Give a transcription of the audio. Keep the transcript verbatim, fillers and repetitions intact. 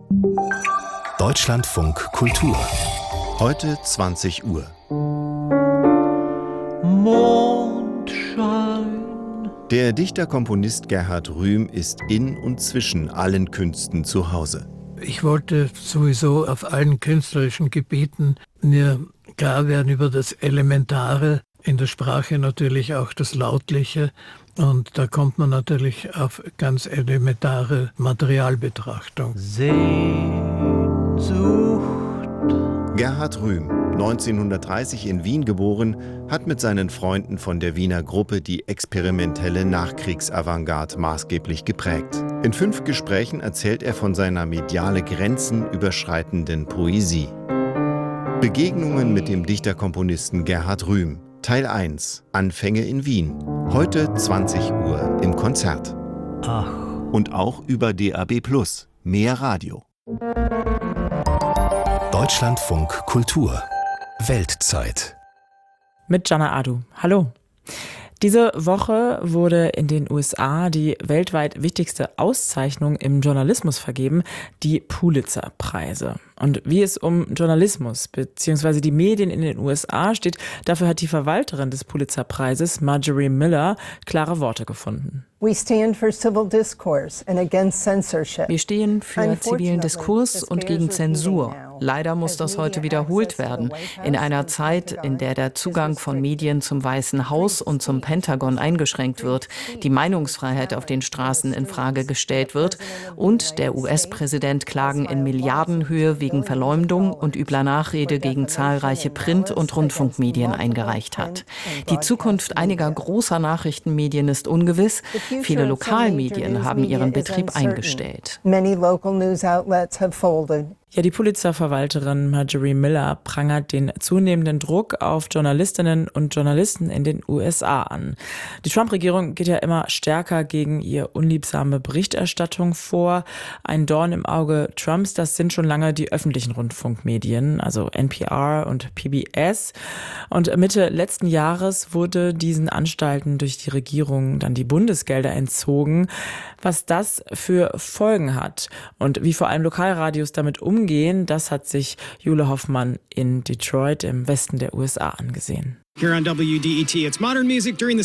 Deutschlandfunk Kultur. Heute zwanzig Uhr. Mondschein. Der Dichter-Komponist Gerhard Rühm ist in und zwischen allen Künsten zu Hause. Ich wollte sowieso auf allen künstlerischen Gebieten mir klar werden über das Elementare, in der Sprache natürlich auch das Lautliche. Und da kommt man natürlich auf ganz elementare Materialbetrachtung. Sehnsucht. Gerhard Rühm, neunzehnhundertdreißig in Wien geboren, hat mit seinen Freunden von der Wiener Gruppe die experimentelle Nachkriegsavantgarde maßgeblich geprägt. In fünf Gesprächen erzählt er von seiner mediale Grenzen überschreitenden Poesie. Begegnungen mit dem Dichterkomponisten Gerhard Rühm. Teil eins. Anfänge in Wien. Heute zwanzig Uhr im Konzert. Ach. Und auch über D A B plus. Mehr Radio. Deutschlandfunk Kultur. Weltzeit. Mit Jana Adu. Hallo. Diese Woche wurde in den U S A die weltweit wichtigste Auszeichnung im Journalismus vergeben, die Pulitzer-Preise. Und wie es um Journalismus bzw. die Medien in den U S A steht, dafür hat die Verwalterin des Pulitzer-Preises, Marjorie Miller, klare Worte gefunden. Wir stehen für zivilen Diskurs und gegen Zensur. Leider muss das heute wiederholt werden. In einer Zeit, in der der Zugang von Medien zum Weißen Haus und zum Pentagon eingeschränkt wird, die Meinungsfreiheit auf den Straßen in Frage gestellt wird und der U S-Präsident Klagen in Milliardenhöhe wegen Verleumdung und übler Nachrede gegen zahlreiche Print- und Rundfunkmedien eingereicht hat. Die Zukunft einiger großer Nachrichtenmedien ist ungewiss. Viele Lokalmedien haben ihren Betrieb eingestellt. Ja, die Pulitzer-Verwalterin Marjorie Miller prangert den zunehmenden Druck auf Journalistinnen und Journalisten in den U S A an. Die Trump-Regierung geht ja immer stärker gegen ihr unliebsame Berichterstattung vor. Ein Dorn im Auge Trumps, das sind schon lange die öffentlichen Rundfunkmedien, also N P R und P B S. Und Mitte letzten Jahres wurde diesen Anstalten durch die Regierung dann die Bundesgelder entzogen. Was das für Folgen hat und wie vor allem Lokalradios damit umgehen, Umgehen, das hat sich Jule Hoffmann in Detroit im Westen der U S A angesehen. Here on W D E T, it's modern music during the